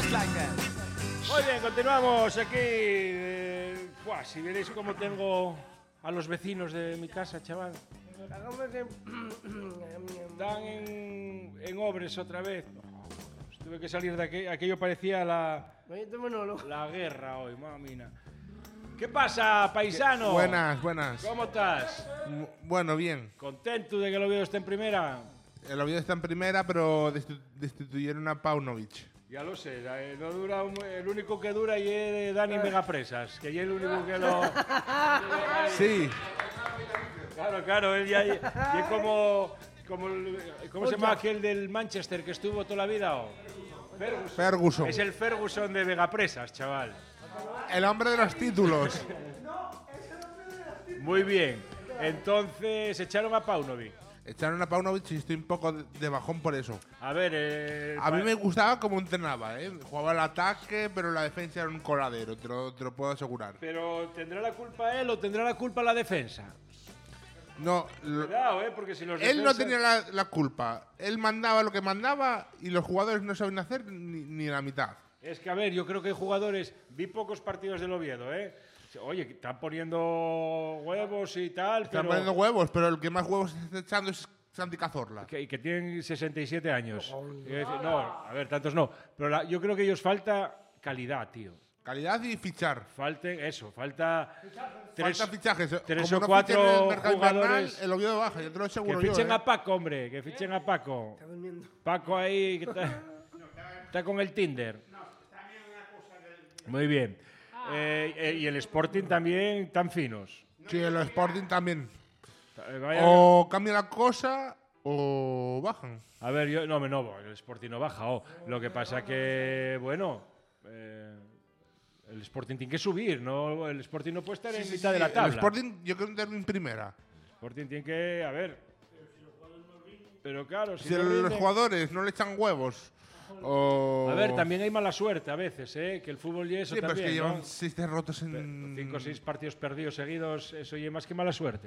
Muy bien, continuamos aquí. Si veréis cómo tengo a los vecinos de mi casa, chaval. Están en obras otra vez. Tuve que salir de aquello, parecía la guerra hoy, mamina. ¿Qué pasa, paisano? Buenas. ¿Cómo estás? Bueno, bien. ¿Contento de que el Oviedo esté en primera? El Oviedo está en primera, pero destituyeron a Paunovic. Ya lo sé, no dura el único que dura y es Dani Megapresas, que es el único que lo... Sí. Claro, él ya es como ¿cómo se llama aquel del Manchester que estuvo toda la vida? Ferguson. Es el Ferguson de Megapresas, chaval. El hombre de los títulos. Muy bien, entonces echaron a Paunovic. Echaron a Paunovic y estoy un poco de bajón por eso. A ver, a mí me gustaba cómo entrenaba, ¿eh? Jugaba al ataque, pero la defensa era un coladero, te lo puedo asegurar. Pero ¿tendrá la culpa él o tendrá la culpa la defensa? No, cuidado, porque si los él no tenía la culpa. Él mandaba lo que mandaba y los jugadores no saben hacer ni la mitad. Es que, a ver, yo creo que hay jugadores... Vi pocos partidos del Oviedo, Oye, están poniendo huevos y tal, Están poniendo huevos, pero el que más huevos está echando es Santi Cazorla. Y que tienen 67 años. No, a ver, tantos no. Pero yo creo que ellos falta calidad, tío. Calidad y fichar. Falta fichajes. Tres Como o cuatro fichen en el mercado jugadores. Invernal, el Oviedo baja, yo te lo aseguro. Que fichen yo, a Paco, hombre. Que fichen a Paco. Paco ahí que está con el Tinder. Muy bien. Y el Sporting también tan finos. Sí, el Sporting también. O cambia la cosa o bajan. A ver, el Sporting no baja. Lo que pasa que, bueno, el Sporting tiene que subir, ¿no? El Sporting no puede estar en mitad de la tabla. El Sporting yo creo que está en primera. El Sporting tiene que, a ver. Pero claro, si los jugadores no le echan huevos. A ver, también hay mala suerte a veces, que el fútbol y eso también. Sí, pero es que llevan 6 derrotas en... 5 o 6 partidos perdidos seguidos, eso y más que mala suerte.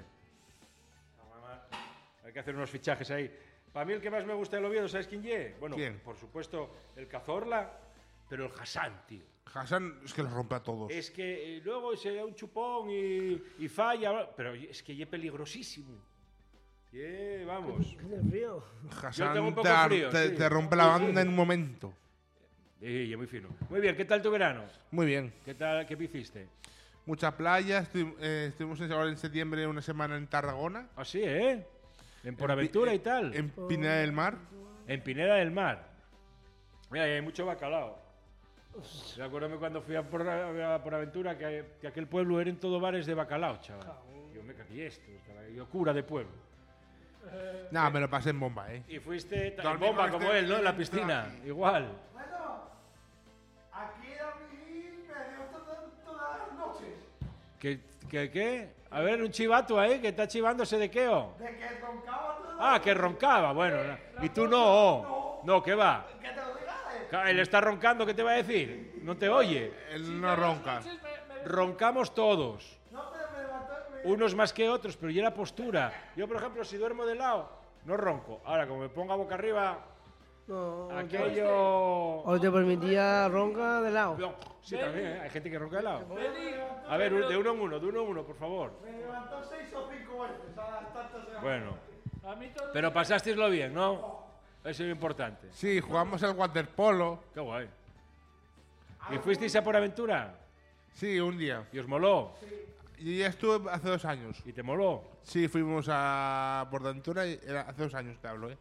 Hay que hacer unos fichajes ahí. Para mí el que más me gusta del Oviedo, ¿sabes quién es? Bueno, ¿quién? Por supuesto el Cazorla, pero el Hassan, tío. Hassan es que los rompe a todos. Es que luego se da un chupón y falla, pero es que es peligrosísimo. Vamos. Hassan te rompe la banda en un momento. Sí, es muy fino. Muy bien, ¿qué tal tu verano? Muy bien. ¿Qué hiciste? Mucha playa. Estuvimos ahora en septiembre una semana en Tarragona. Ah, sí, En Poraventura y tal. En Pineda del Mar. En Pineda del Mar. Mira, hay mucho bacalao. Recuérdame cuando fui a Poraventura que aquel pueblo eran todo bares de bacalao, chaval. Yo me cagué esto, yo cura de pueblo. Nada, me lo pasé en bomba, Y fuiste en bomba como él, ¿no? En la piscina, igual. Bueno, aquí dormí medio todas las noches. ¿Qué? A ver, un chivato ahí que está chivándose de qué, De que roncaba todo. Que roncaba, bueno. Y tú no. No, ¿qué va? ¿Qué te lo diga? Él está roncando, ¿qué te va a decir? No te oye. Él no ronca. Roncamos todos. No, pero me levantó. Unos más que otros, pero yo la postura. Yo, por ejemplo, si duermo de lado, no ronco. Ahora, como me ponga boca arriba, no, aquello... ¿O te permitía ronca de lado? No, sí, también, hay gente que ronca de lado. A ver, de uno en uno, por favor. Me levantó 6 o 5 veces a las tantas. Bueno, pero pasasteislo bien, ¿no? Eso es lo importante. Sí, jugamos el waterpolo. Qué guay. ¿Y fuisteis a Poraventura? Sí, un día. ¿Y os moló? Y ya estuve hace 2 años. ¿Y te moló? Sí, fuimos a Portaventura, hace 2 años te hablo,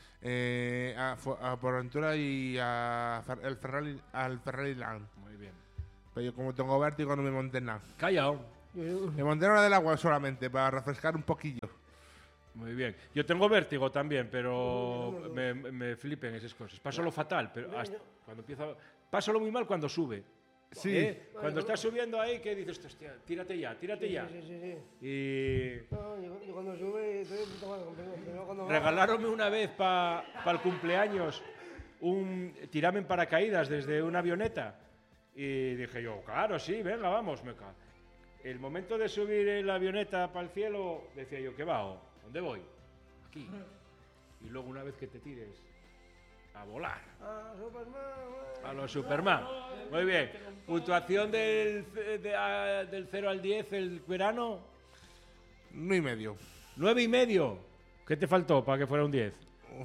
a Portaventura y al Ferrari Land. Muy bien. Pero yo como tengo vértigo no me monté en nada. Callao. Me monté en una del agua solamente, para refrescar un poquillo. Muy bien. Yo tengo vértigo también, pero me flipen esas cosas. Paso lo fatal, pero cuando empiezo... Paso lo muy mal cuando sube. Sí. Cuando estás subiendo ahí, ¿qué dices? Hostia, tírate ya. Sí. Y... No, yo cuando sube estoy tomando, pero cuando regalaronme una vez para el cumpleaños un tirame en paracaídas desde una avioneta. Y dije yo, claro, sí, venga, vamos. El momento de subir en la avioneta para el cielo, decía yo, ¿qué va? ¿Dónde voy? Aquí. Y luego una vez que te tires, A volar. Ah, Superman. A los Superman. Muy bien. Puntuación del 0 al 10 el verano. 9,5. 9,5. ¿Qué te faltó para que fuera un 10?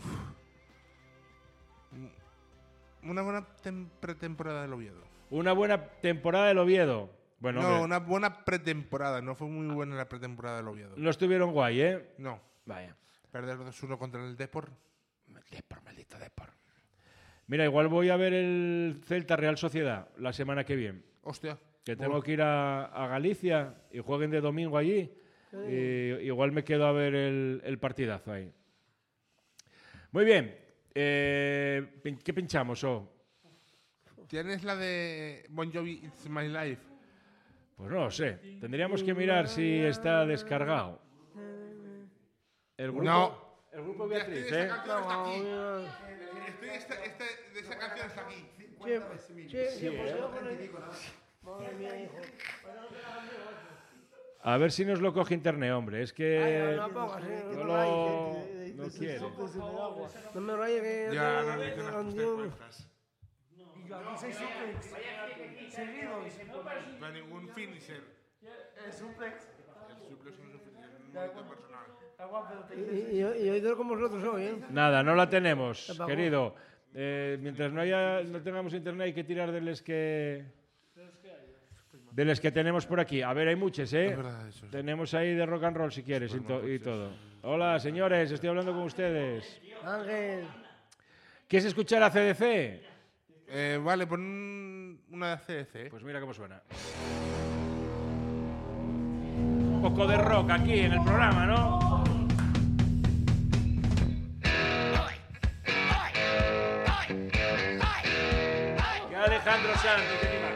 Una buena pretemporada del Oviedo. Una buena temporada del Oviedo. Bueno, No, hombre, una buena pretemporada. No fue muy buena la pretemporada del Oviedo. no estuvieron guay, ¿eh? No. Vaya. Perder 2-1 contra el Depor. Depor, maldito Depor. Mira, igual voy a ver el Celta Real Sociedad la semana que viene. Hostia. Que tengo que ir a Galicia y jueguen de domingo allí. Y igual me quedo a ver el partidazo ahí. Muy bien. ¿Qué pinchamos, ¿Tienes la de Bon Jovi It's My Life? Pues no lo sé. Tendríamos que mirar si está descargado. El grupo, No. El grupo Ya Beatriz, estoy de ¿eh? esa canción hasta aquí. No, Estoy de esa canción hasta aquí. sí, pues yo con el... Madre mía, hijo. A ver si nos lo coge internet, hombre. Es que No pongas, no no rayes, no quiere. No me rayes que... Ya, no dice las puestas. Y yo aquí 6 suplex. Seguidos. No hay ningún finisher. El suplex. El suplex no es un finisher, es un movimiento personal. Está guapo, pero te Y hoy tengo con vosotros hoy, ¿eh? Nada, no la tenemos, apagó. querido. Mientras no tengamos internet hay que tirar de los que tenemos por aquí. A ver, hay muchos, ¿eh? Es verdad, eso. Tenemos ahí de rock and roll si quieres y todo. Hola, señores, estoy hablando con ustedes. Ángel. ¿Quieres escuchar a CDC? Vale, pon una de CDC. Pues mira cómo suena. Un poco de rock aquí en el programa, ¿no? Que Alejandro Sanz, que te anima.